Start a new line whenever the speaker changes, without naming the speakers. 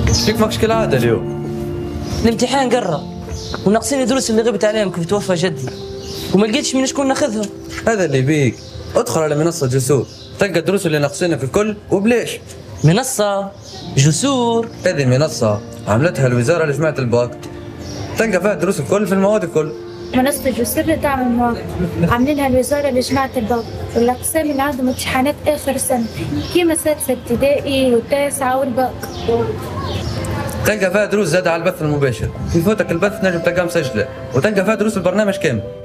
فيك ماكش كالعادة اليوم.
الامتحان قرب وناقصين الدروس اللي غبت عليهم كيف توفى جدي، وما لقيتش من شكون ناخذهم.
هذا اللي بيك، ادخل على منصة جسور تلقى الدروس اللي ناقصينك الكل وبليش.
منصة جسور؟
هذه منصة عملتها الوزارة لجماعة الباك، تلقى فيها الدروس الكل في المواد الكل.
منصة جسور لدعم المواقع عاملينها الوزارة لجماعة الباك، والأقسام اللي عندهم امتحانات آخر سنة كيما سادسة ابتدائي والتاسعة والباك.
تلقى فيها دروس زاد على البث المباشر، يفوتك البث نجم تلقاه مسجلة، وتلقى فيها دروس البرنامج كامل.